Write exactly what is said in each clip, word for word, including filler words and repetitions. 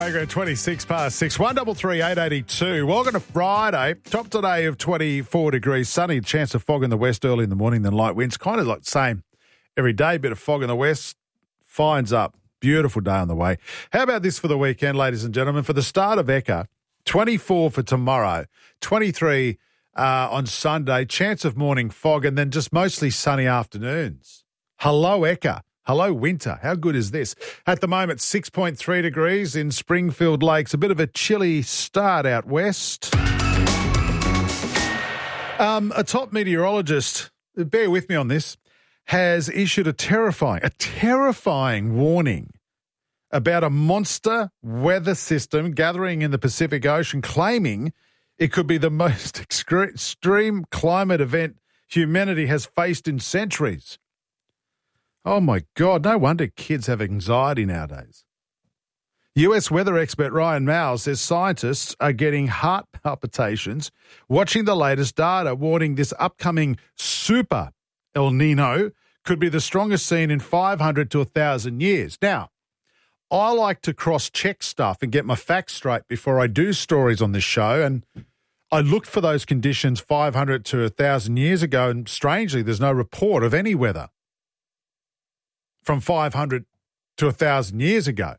Okay, twenty-six past six, one double three eight eighty two. Welcome to Friday. Top today of twenty-four degrees, sunny. Chance of fog in the west early in the morning, then light winds. Kind of like the same every day. Bit of fog in the west, fines up. Beautiful day on the way. How about this for the weekend, ladies and gentlemen? For the start of Eka, twenty-four for tomorrow, twenty-three uh, on Sunday. Chance of morning fog, and then just mostly sunny afternoons. Hello, Eka. Hello, winter. How good is this? At the moment, six point three degrees in Springfield Lakes. A bit of a chilly start out west. Um, a top meteorologist, bear with me on this, has issued a terrifying, a terrifying warning about a monster weather system gathering in the Pacific Ocean, claiming it could be the most extreme climate event humanity has faced in centuries. Oh, my God, no wonder kids have anxiety nowadays. U S weather expert Ryan Mao says scientists are getting heart palpitations watching the latest data, warning this upcoming super El Nino could be the strongest seen in five hundred to one thousand years. Now, I like to cross-check stuff and get my facts straight before I do stories on this show, and I looked for those conditions five hundred to one thousand years ago, and strangely, there's no report of any weather from five hundred to one thousand years ago.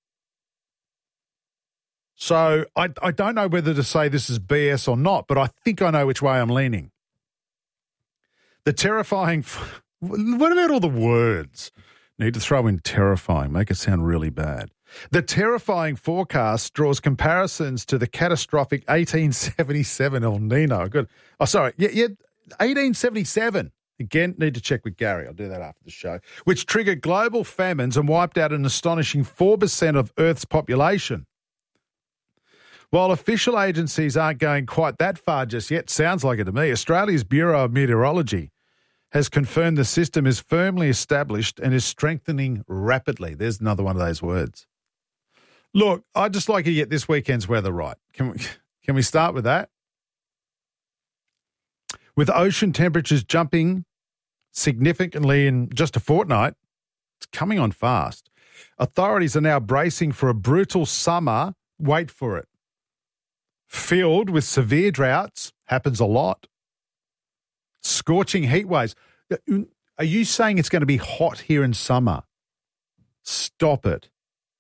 So I, I don't know whether to say this is B S or not, but I think I know which way I'm leaning. The terrifying... What about all the words? Need to throw in terrifying, make it sound really bad. The terrifying forecast draws comparisons to the catastrophic eighteen seventy-seven El Nino. Good. Oh, sorry. Yeah, yeah, eighteen seventy-seven. Again, need to check with Gary. I'll do that after the show. Which triggered global famines and wiped out an astonishing four percent of Earth's population. While official agencies aren't going quite that far just yet, sounds like it to me, Australia's Bureau of Meteorology has confirmed the system is firmly established and is strengthening rapidly. There's another one of those words. Look, I'd just like to get this weekend's weather right. Can we, can we start with that? With ocean temperatures jumping significantly in just a fortnight, it's coming on fast. Authorities are now bracing for a brutal summer, wait for it, filled with severe droughts, happens a lot, scorching heat waves. Are you saying it's going to be hot here in summer? Stop it.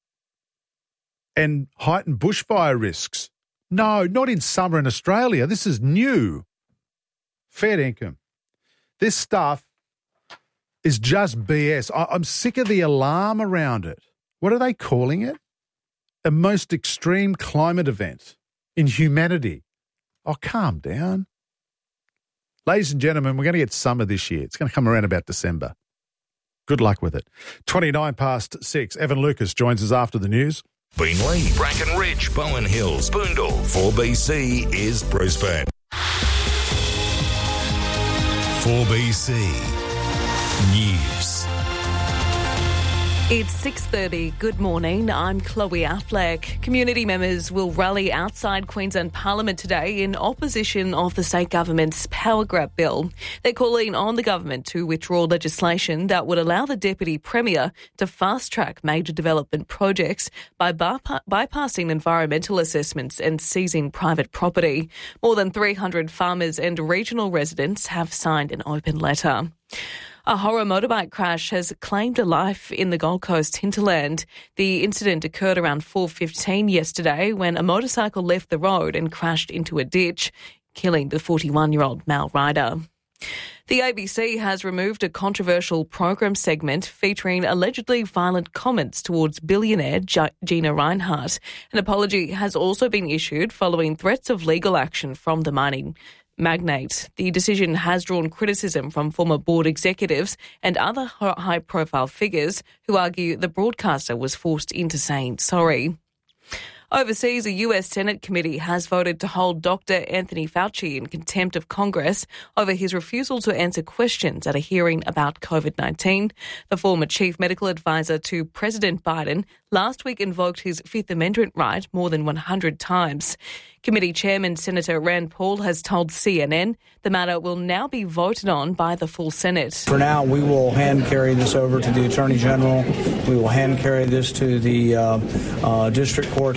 And heightened bushfire risks. No, not in summer in Australia. This is new. Fair income. This stuff is just B S. I, I'm sick of the alarm around it. What are they calling it? A most extreme climate event in humanity. Oh, calm down. Ladies and gentlemen, we're going to get summer this year. It's going to come around about December. Good luck with it. twenty-nine past six. Evan Lucas joins us after the news. Beenleigh, Brackenridge, Bowen Hills, Boondall. four B C is Brisbane. four B C News. It's six thirty. Good morning. I'm Chloe Affleck. Community members will rally outside Queensland Parliament today in opposition of the state government's power grab bill. They're calling on the government to withdraw legislation that would allow the Deputy Premier to fast-track major development projects by bypa- bypassing environmental assessments and seizing private property. More than three hundred farmers and regional residents have signed an open letter. A horror motorbike crash has claimed a life in the Gold Coast hinterland. The incident occurred around four fifteen yesterday when a motorcycle left the road and crashed into a ditch, killing the forty-one-year-old male rider. The A B C has removed a controversial program segment featuring allegedly violent comments towards billionaire Gina Rinehart. An apology has also been issued following threats of legal action from the mining magnate. The decision has drawn criticism from former board executives and other high-profile figures who argue the broadcaster was forced into saying sorry. Overseas, a U S Senate committee has voted to hold Doctor Anthony Fauci in contempt of Congress over his refusal to answer questions at a hearing about COVID nineteen. The former chief medical advisor to President Biden last week invoked his Fifth Amendment right more than one hundred times. Committee Chairman Senator Rand Paul has told C N N the matter will now be voted on by the full Senate. For now, we will hand carry this over to the Attorney General. We will hand carry this to the uh, uh, district court